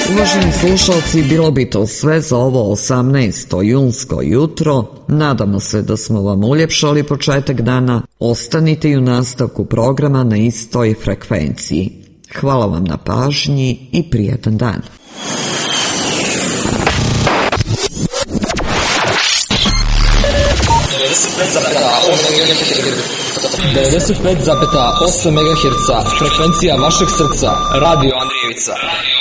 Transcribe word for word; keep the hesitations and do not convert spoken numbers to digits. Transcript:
Uvaženi slušalci, bilo bi to sve za ovo osamnaesto junsko jutro. Nadamo se da smo vam uljepšali početak dana. Ostanite i u nastavku programa na istoj frekvenciji. Hvala vam na pažnji i prijetan dan. devedeset pet zarez osam megaherca, frekvencija vašeg srca, Radio Andrijevica.